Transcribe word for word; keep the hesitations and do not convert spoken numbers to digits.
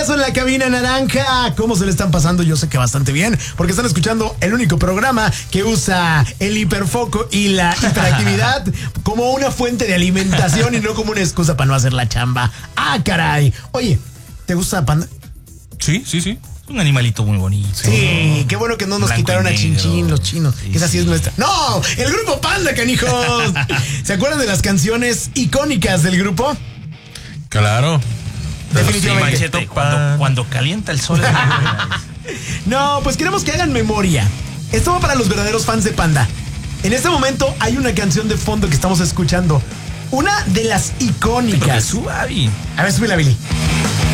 beso en la cabina naranja. ¿Cómo se le están pasando? Yo sé que bastante bien, porque están escuchando el único programa que usa el hiperfoco y la hiperactividad como una fuente de alimentación y no como una excusa para no hacer la chamba. ¡Ah, caray! Oye, ¿te gusta Panda? Sí, sí, sí. Un animalito muy bonito. Sí, qué bueno que no nos Blanco quitaron a y negro. Chinchín los chinos. Sí, Esa sí sí. es nuestra. ¡No! ¡El grupo Panda, canijos! ¿Se acuerdan de las canciones icónicas del grupo? Claro. Definitivamente. Sí, Machete, cuando, cuando calienta el sol. No, pues queremos que hagan memoria. Esto va para los verdaderos fans de Panda. En este momento hay una canción de fondo que estamos escuchando. Una de las Pero que icónicas. suba, Abby. A ver, súbela, Billy.